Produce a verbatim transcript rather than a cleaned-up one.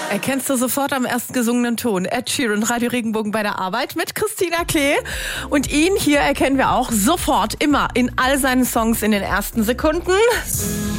Erkennst du sofort am ersten gesungenen Ton. Ed Sheeran, Radio Regenbogen bei der Arbeit mit Christina Klee. Und ihn hier erkennen wir auch sofort, immer in all seinen Songs in den ersten Sekunden.